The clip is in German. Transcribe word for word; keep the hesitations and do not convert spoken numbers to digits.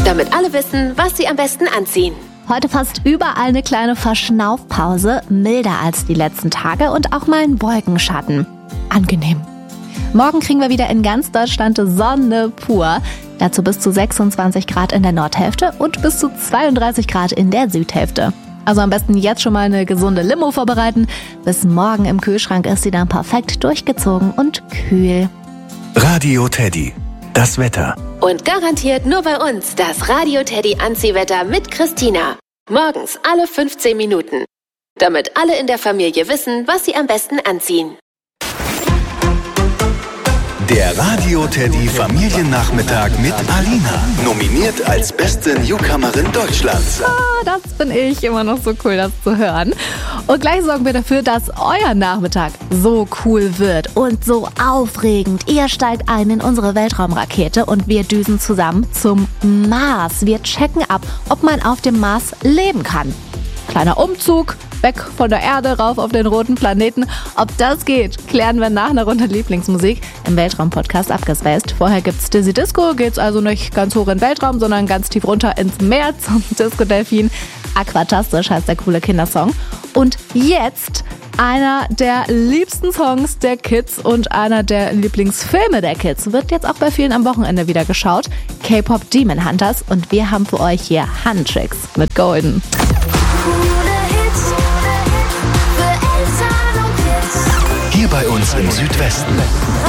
damit alle wissen, was sie am besten anziehen. Heute fast überall eine kleine Verschnaufpause, milder als die letzten Tage und auch mal ein Wolkenschatten. Angenehm. Morgen kriegen wir wieder in ganz Deutschland Sonne pur. Dazu bis zu sechsundzwanzig Grad in der Nordhälfte und bis zu zweiunddreißig Grad in der Südhälfte. Also am besten jetzt schon mal eine gesunde Limo vorbereiten. Bis morgen im Kühlschrank ist sie dann perfekt durchgezogen und kühl. Radio Teddy, das Wetter. Und garantiert nur bei uns das Radio Teddy Anziehwetter mit Christina. Morgens alle fünfzehn Minuten. Damit alle in der Familie wissen, was sie am besten anziehen. Der Radio Teddy Familiennachmittag mit Alina. Nominiert als beste Newcomerin Deutschlands. Ah, das bin ich. Immer noch so cool, das zu hören. Und gleich sorgen wir dafür, dass euer Nachmittag so cool wird und so aufregend. Ihr steigt ein in unsere Weltraumrakete und wir düsen zusammen zum Mars. Wir checken ab, ob man auf dem Mars leben kann. Kleiner Umzug, weg von der Erde, rauf auf den roten Planeten. Ob das geht, klären wir nach einer Runde Lieblingsmusik im Weltraum-Podcast Abgespaced. Vorher gibt's Dizzy Disco, geht's also nicht ganz hoch in den Weltraum, sondern ganz tief runter ins Meer zum Disco Delfin. Aquatastisch heißt der coole Kindersong. Und jetzt einer der liebsten Songs der Kids und einer der Lieblingsfilme der Kids. Wird jetzt auch bei vielen am Wochenende wieder geschaut. K-Pop Demon Hunters und wir haben für euch hier Handtricks mit Golden. Hier bei uns im Südwesten.